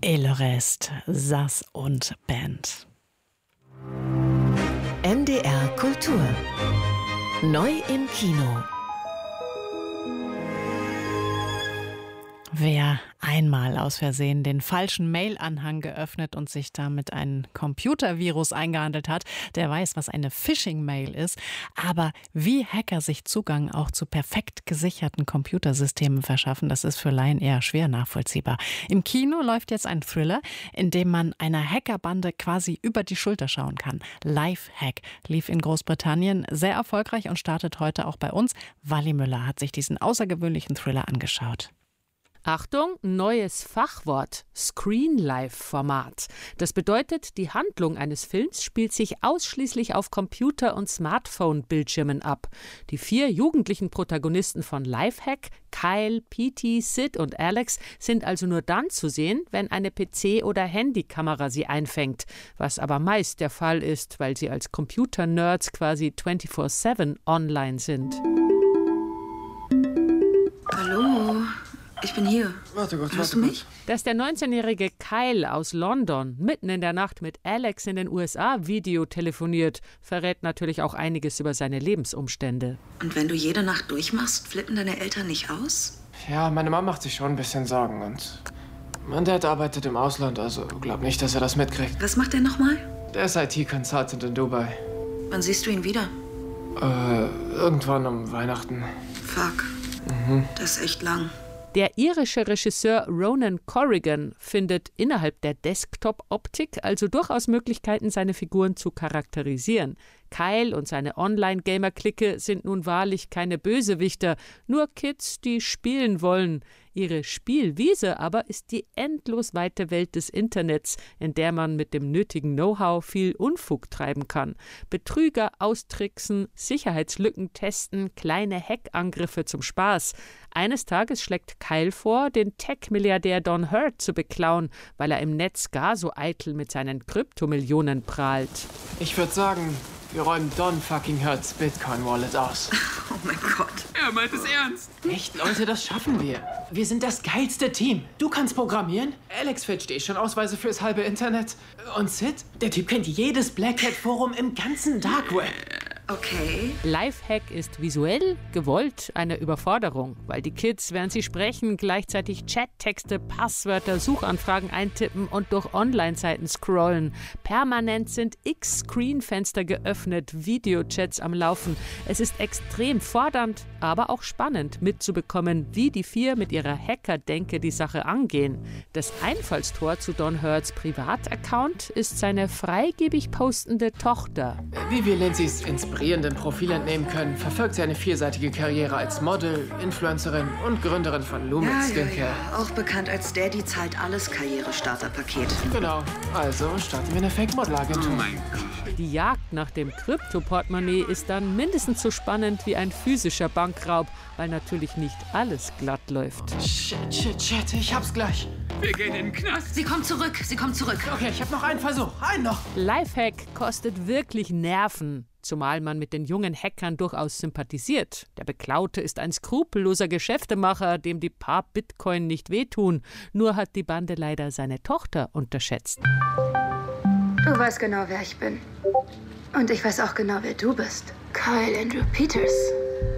Et le reste, Sass und Band. NDR Kultur. Neu im Kino. Wer einmal aus Versehen den falschen Mail-Anhang geöffnet und sich damit ein Computervirus eingehandelt hat, der weiß, was eine Phishing-Mail ist. Aber wie Hacker sich Zugang auch zu perfekt gesicherten Computersystemen verschaffen, das ist für Laien eher schwer nachvollziehbar. Im Kino läuft jetzt ein Thriller, in dem man einer Hackerbande quasi über die Schulter schauen kann. Lifehack lief in Großbritannien sehr erfolgreich und startet heute auch bei uns. Wally Müller hat sich diesen außergewöhnlichen Thriller angeschaut. Achtung, neues Fachwort, Screen-Live-Format. Das bedeutet, die Handlung eines Films spielt sich ausschließlich auf Computer- und Smartphone-Bildschirmen ab. Die 4 jugendlichen Protagonisten von Lifehack, Kyle, Petey, Sid und Alex, sind also nur dann zu sehen, wenn eine PC- oder Handykamera sie einfängt. Was aber meist der Fall ist, weil sie als Computer-Nerds quasi 24/7 online sind. Hallo? Ich bin hier. Warte kurz, Hörst du mich? Dass der 19-jährige Kyle aus London mitten in der Nacht mit Alex in den USA videotelefoniert, verrät natürlich auch einiges über seine Lebensumstände. Und wenn du jede Nacht durchmachst, flippen deine Eltern nicht aus? Ja, meine Mama macht sich schon ein bisschen Sorgen und mein Dad arbeitet im Ausland, also glaub nicht, dass er das mitkriegt. Was macht der nochmal? Der ist IT-Consultant in Dubai. Wann siehst du ihn wieder? Irgendwann um Weihnachten. Fuck. Das ist echt lang. Der irische Regisseur Ronan Corrigan findet innerhalb der Desktop-Optik also durchaus Möglichkeiten, seine Figuren zu charakterisieren. Kyle und seine Online-Gamer-Clique sind nun wahrlich keine Bösewichter, nur Kids, die spielen wollen. Ihre Spielwiese aber ist die endlos weite Welt des Internets, in der man mit dem nötigen Know-how viel Unfug treiben kann. Betrüger austricksen, Sicherheitslücken testen, kleine Hackangriffe zum Spaß. Eines Tages schlägt Kyle vor, den Tech-Milliardär Don Hurt zu beklauen, weil er im Netz gar so eitel mit seinen Kryptomillionen prahlt. Ich würde sagen, wir räumen Don fucking Hurts Bitcoin-Wallet aus. Oh mein Gott. Er meint es ernst. Echt, Leute, das schaffen wir. Wir sind das geilste Team. Du kannst programmieren. Alex fälscht schon Ausweise fürs halbe Internet. Und Sid, der Typ kennt jedes Black Hat-Forum im ganzen Dark Web. Okay. Lifehack ist visuell gewollt eine Überforderung, weil die Kids, während sie sprechen, gleichzeitig Chattexte, Passwörter, Suchanfragen eintippen und durch Online-Seiten scrollen. Permanent sind x Screenfenster geöffnet, Videochats am Laufen. Es ist extrem fordernd, aber auch spannend mitzubekommen, wie die 4 mit ihrer Hacker-Denke die Sache angehen. Das Einfallstor zu Don Hurts Privataccount ist seine freigebig postende Tochter. Wie wir Lindsays inspirierenden Profil entnehmen können, verfolgt sie eine vielseitige Karriere als Model, Influencerin und Gründerin von Lumen Skincare. Ja. Auch bekannt als Daddy zahlt alles Karrierestarterpaket. Genau. Also starten wir eine Fake-Model-Agentur. Oh mein Gott. Die Jagd nach dem Krypto-Portemonnaie ist dann mindestens so spannend wie ein physischer Bankraub, weil natürlich nicht alles glatt läuft. Shit, ich hab's gleich. Wir gehen in den Knast. Sie kommt zurück. Okay, ich hab noch einen Versuch. Einen noch. Lifehack kostet wirklich Nerven, zumal man mit den jungen Hackern durchaus sympathisiert. Der Beklaute ist ein skrupelloser Geschäftemacher, dem die paar Bitcoin nicht wehtun. Nur hat die Bande leider seine Tochter unterschätzt. Du weißt genau, wer ich bin. Und ich weiß auch genau, wer du bist. Kyle Andrew Peters.